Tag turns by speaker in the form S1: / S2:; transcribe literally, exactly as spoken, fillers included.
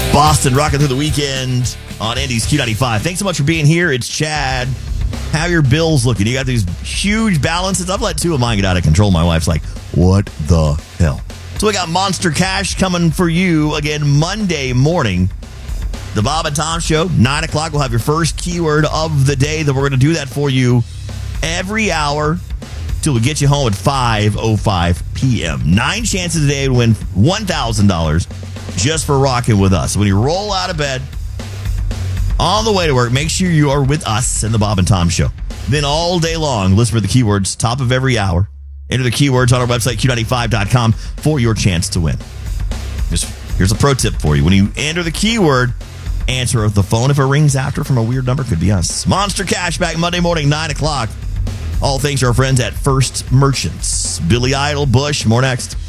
S1: Boston rocking through the weekend on Andy's Q ninety-five. Thanks so much for being here. It's Chad. How are your bills looking? You got these huge balances. I've let two of mine get out of control. My wife's like, what the hell? So we got Monster Cash coming for you again Monday morning. The Bob and Tom Show, nine o'clock. We'll have your first keyword of the day. That we're going to do that for you every hour till we get you home at five oh five p.m. Nine chances a day to win one thousand dollars just for rocking with us. When you roll out of bed on the way to work, make sure you are with us in the Bob and Tom Show. Then all day long, listen for the keywords, top of every hour. Enter the keywords on our website, Q ninety-five dot com, for your chance to win. Here's, here's a pro tip for you. When you enter the keyword, answer the phone if it rings after from a weird number. Could be us. Monster Cash back Monday morning, nine o'clock. All thanks to our friends at First Merchants. Billy Idol, Bush, more next.